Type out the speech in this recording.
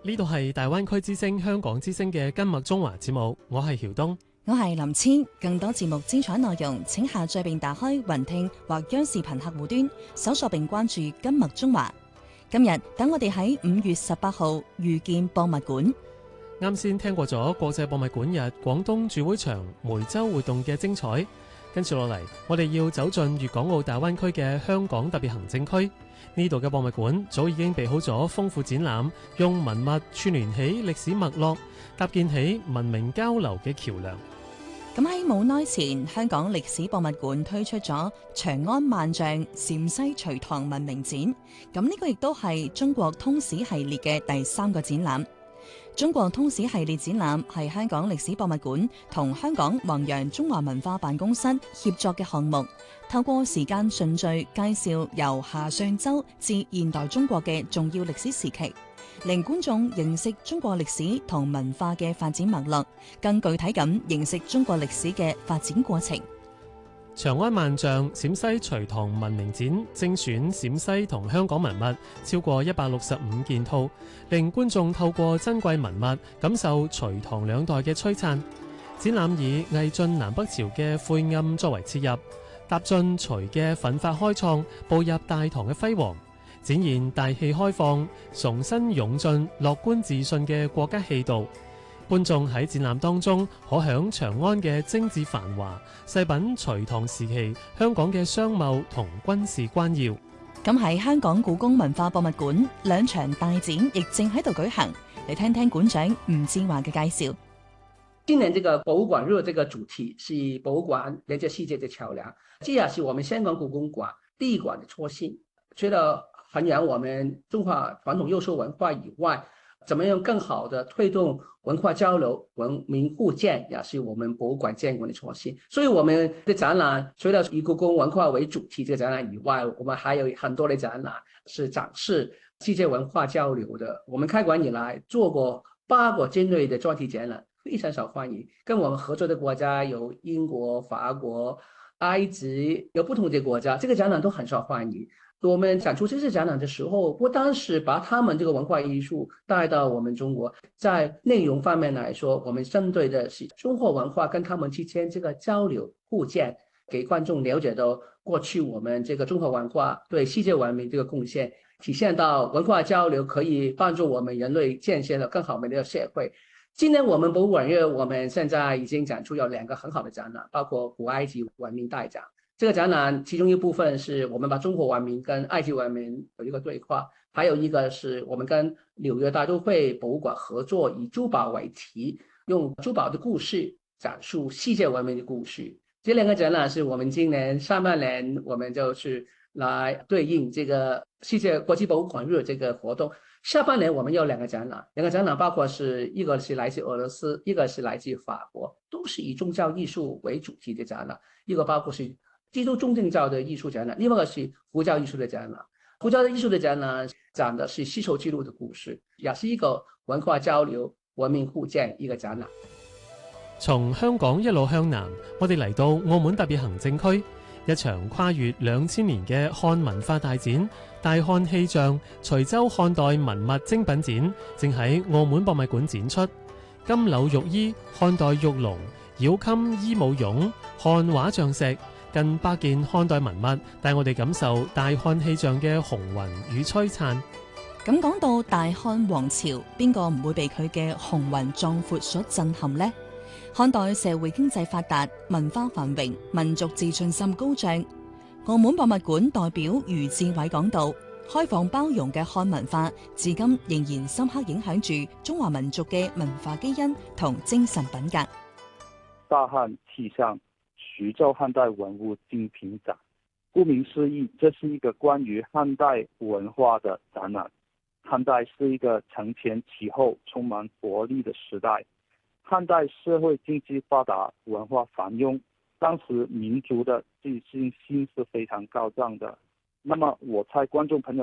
呢度係大灣區之聲香港之聲嘅今麥中華節目，我係曉東， 我係林千。更多節目精彩內容，請下載並打開雲聽或央視頻客戶端，搜索並關注今麥中華。今日等我哋喺5月18號遇見博物館。 啱先聽過咗國際博物館日廣東主會場梅州活動嘅精彩，跟住落嚟，我哋要走進粵港澳大灣區嘅香港特別行政區。呢度嘅博物館早已經備好咗豐富展覽，用文物串聯起歷史脈絡，搭建起文明交流嘅橋梁。 咁喺冇耐前，香港歷史博物館推出咗長安萬象陝西隋唐文明展。咁呢個亦都係中國通史系列嘅第3個展覽。中國通史系列展覽係香港歷史博物館同香港弘揚中華文化辦公室協作嘅項目，透過時間順序介紹由夏商周至現代中國嘅重要歷史時期，令觀眾認識中國歷史同文化嘅發展脈絡，更具體咁認識中國歷史嘅發展過程。 長安萬象陝西隋唐文明展精選陝西同香港文物超過165件套，令觀眾透過珍貴文物感受隋唐兩代嘅璀璨。展覽以魏晉南北朝嘅晦暗作為切入，踏進隋嘅奮發開創，步入大唐嘅輝煌，展現大氣開放、崇新勇進、樂觀自信嘅國家氣度。觀眾喺展覽當中可享長安嘅精緻繁華，細品隋唐時期香港嘅商貿同軍事關要。 咁喺香港故宮文化博物館2場大展亦正喺度舉行，嚟聽聽館長吳志華嘅介紹。 今年這個博物館日這個主題是博物館連接世界的橋樑，這也是我們香港故宮館第一館的初心。除了弘揚我們中華傳統優秀文化以外，怎麼樣更好的推動文化交流、文明互鑑，也是我們博物館建館的初心。所以我們的展覽除了以故宮文化為主題這個展覽以外，我們還有很多的展覽是展示世界文化交流的。我們開館以來做過8個尖銳的專題展覽，非常受歡迎。跟我們合作的國家有英國、法國、埃及，有不同的國家，這個展覽都很受歡迎。我們展出這次展覽的時候，不單是把他們這個文化藝術帶到我們中國，在內容方面來說，我們針對的是中國文化跟他們之間這個交流互鑑，給觀眾了解到過去我們這個中國文化對世界文明這個貢獻，體現到文化交流可以幫助我們人類建設了更好美麗的社會。今年我們博物館日，我們現在已經展出有2個很好的展覽，包括古埃及文明大展。這個展覽其中一部分是我們把中國文明跟埃及文明有一個對話，還有一個是我們跟紐約大都會博物館合作，以珠寶為題，用珠寶的故事展述世界文明的故事。這2個展覽是我們今年上半年我們就是來對應這個世界國際博物館日這個活動。下半年我們有2個展覽，2個展覽包括是一個是來自俄羅斯，一個是來自法國，都是以宗教藝術為主題的展覽。一個包括是基督宗教的藝術展覽，另外一個是佛教藝術的展覽。佛教的藝術的展覽講的是絲綢之路的故事，也是一個文化交流、文明互鑑一個展覽。 從香港一路向南，我哋嚟到澳門特別行政區，一場跨越2000年嘅漢文化大展——大漢氣象徐州漢代文物精品展，正喺澳門博物館展出。金縷玉衣、漢代玉龍、繞襟衣舞俑、漢畫像石，近100件漢代文物，帶我哋感受大漢氣象嘅雄渾與璀璨。 咁講到大漢王朝，邊個唔會被佢嘅雄渾壯闊所震撼呢？漢代社會經濟發達，文化繁榮，民族自信心高漲。澳門博物館代表余志偉講到，開放包容嘅漢文化，至今仍然深刻影響住中華民族嘅文化基因同精神品格。 大漢氣象徐州漢代文物精品展，顧名思義，這是一個關於漢代文化的展覽。漢代是一個承前啟後、充滿活力的時代。漢代社會經濟發達，文化繁榮，當時民族的自信心是非常高漲的。那麼我猜觀眾朋友